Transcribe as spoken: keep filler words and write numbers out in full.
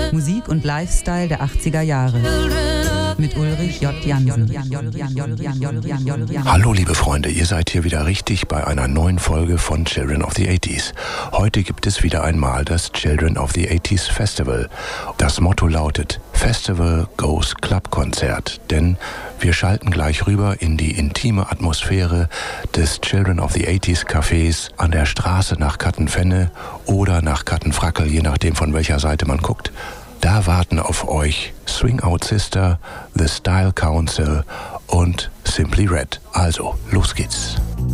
Musik und Lifestyle der achtziger Jahre. Mit Ulrich J. Jansen. Hallo liebe Freunde, ihr seid hier wieder richtig bei einer neuen Folge von Children of the eighties. Heute gibt es wieder einmal das Children of the eighties Festival. Das Motto lautet Festival Goes Club Konzert, denn wir schalten gleich rüber in die intime Atmosphäre des Children of the eighties Cafés an der Straße nach Kattenfenne oder nach Kattenfrackel, je nachdem von welcher Seite man guckt. Da warten auf euch Swing Out Sister, The Style Council und Simply Red. Also, los geht's.